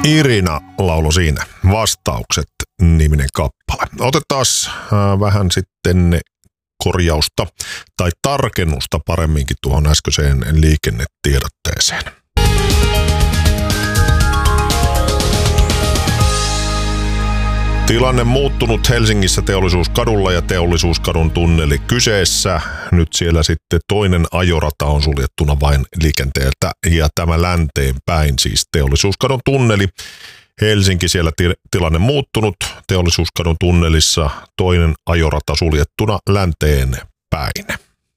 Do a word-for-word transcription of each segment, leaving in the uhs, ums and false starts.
Irina laulo siinä. Vastaukset -niminen kappale. Otetaan äh, vähän sitten korjausta tai tarkennusta paremminkin tuohon äskeiseen liikennetiedotteeseen. Tilanne muuttunut Helsingissä Teollisuuskadulla ja Teollisuuskadun tunneli kyseessä. Nyt siellä sitten toinen ajorata on suljettuna vain liikenteeltä ja tämä länteen päin, siis Teollisuuskadun tunneli. Helsinki siellä tilanne muuttunut. Teollisuuskadun tunnelissa toinen ajorata suljettuna länteen päin.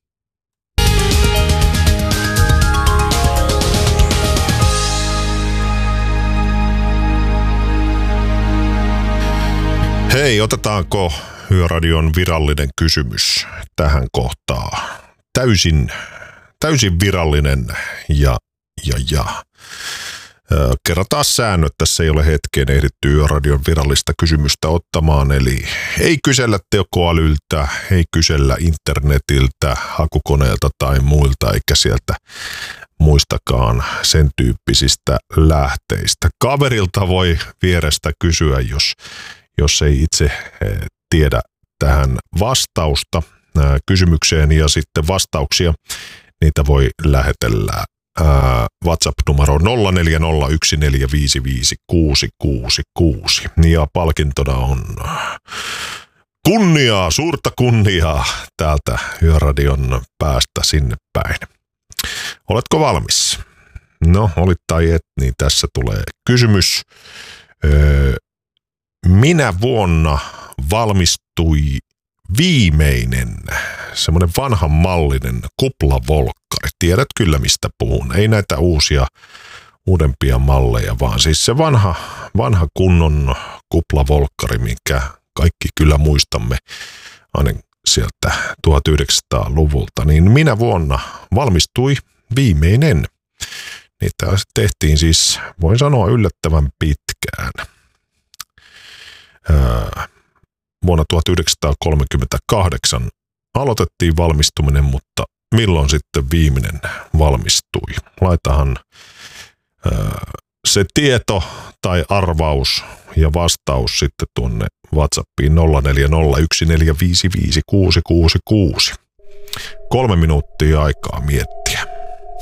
Hei, otetaanko Yöradion virallinen kysymys tähän kohtaan? Täysin, täysin virallinen ja, ja, ja. Ö, kerrataan säännöt. Tässä ei ole hetkeen ehditty Yöradion virallista kysymystä ottamaan. Eli ei kysellä tekoälyltä, ei kysellä internetiltä, hakukoneelta tai muilta, eikä sieltä muistakaan sen tyyppisistä lähteistä. Kaverilta voi vierestä kysyä, jos jos ei itse tiedä tähän vastausta kysymykseen, ja sitten vastauksia, niitä voi lähetellä WhatsApp-numero nolla neljä nolla yksi neljä viisi viisi kuusi kuusi kuusi. Ja palkintona on kunniaa, suurta kunniaa täältä Yöradion päästä sinne päin. Oletko valmis? No, olit tai et, niin tässä tulee kysymys. Öö, Minä vuonna valmistui viimeinen, semmoinen vanhan mallinen kuplavolkkari. Tiedät kyllä mistä puhun. Ei näitä uusia, uudempia malleja, vaan siis se vanha, vanha kunnon kuplavolkkari, minkä kaikki kyllä muistamme aina sieltä tuhatyhdeksänsataaluvulta. Niin minä vuonna valmistui viimeinen. Niitä tehtiin siis, voin sanoa, yllättävän pitkään. Vuonna tuhatyhdeksänsataakolmekymmentäkahdeksan aloitettiin valmistuminen, mutta milloin sitten viimeinen valmistui? Laitahan se tieto tai arvaus ja vastaus sitten tuonne WhatsAppiin nolla neljä nolla yksi neljä viisi viisi kuusi kuusi kuusi. Kolme minuuttia aikaa miettiä.